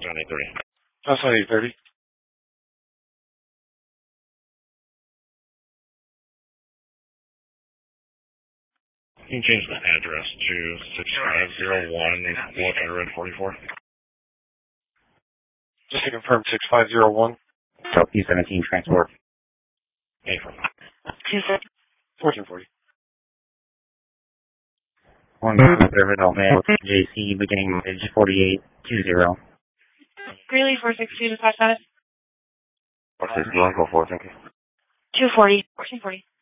Southbound 830. Southbound 830. You can change the address to 6501 Road 44. Just to confirm, 6501. Southeast 17 transport. April. 1440. One Riverville Mail, JC, beginning message 4820. Greeley 462, dispatch status. 461, go forward, thank you. 240, 1440.